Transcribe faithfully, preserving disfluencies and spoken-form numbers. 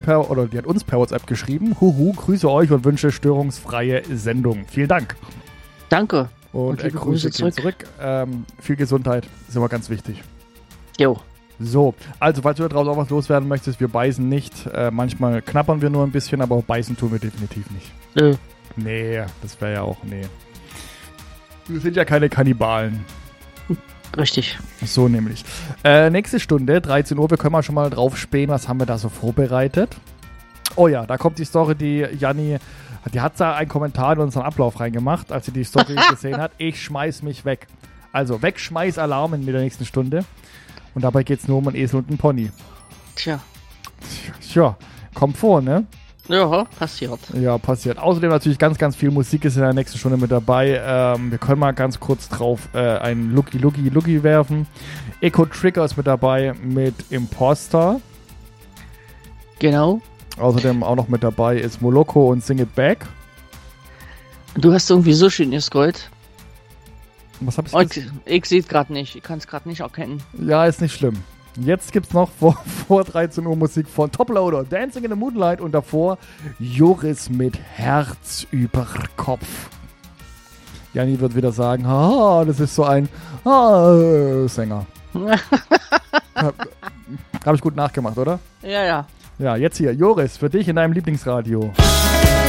per, oder die hat uns per WhatsApp geschrieben. Huhu, grüße euch und wünsche störungsfreie Sendung. Vielen Dank. Danke. Und, und äh, Grüße zurück. zurück. Ähm, viel Gesundheit, ist immer ganz wichtig. Jo. So, also falls du da draußen auch was loswerden möchtest, wir beißen nicht. Äh, manchmal knabbern wir nur ein bisschen, aber beißen tun wir definitiv nicht. Nö. Nee, das wäre ja auch, nee. Wir sind ja keine Kannibalen. Richtig. So nämlich. Äh, nächste Stunde, dreizehn Uhr, wir können mal schon mal drauf spähen, was haben wir da so vorbereitet. Oh ja, da kommt die Story, die Janni, die hat da einen Kommentar in unseren Ablauf reingemacht, als sie die Story gesehen hat. Ich schmeiß mich weg. Also Wegschmeiß-Alarm in der nächsten Stunde. Und dabei geht es nur um einen Esel und einen Pony. Tja. Tja, kommt vor, ne? Ja, passiert. Ja, passiert. Außerdem natürlich ganz, ganz viel Musik ist in der nächsten Stunde mit dabei. Ähm, wir können mal ganz kurz drauf äh, einen Lucky Lucky Lucky werfen. Echo Trigger ist mit dabei mit Imposter. Genau. Außerdem auch noch mit dabei ist Moloko und Sing It Back. Du hast irgendwie so schön gescrollt. Was hab ich oh, ich, ich sehe es gerade nicht. Ich kann es gerade nicht erkennen. Ja, ist nicht schlimm. Jetzt gibt's noch vor, vor dreizehn Uhr Musik von Toploader, Dancing in the Moonlight und davor Joris mit Herz über Kopf. Janni wird wieder sagen, haha, das ist so ein ah, Sänger. Habe hab ich gut nachgemacht, oder? Ja, ja. Ja, jetzt hier, Joris, für dich in deinem Lieblingsradio.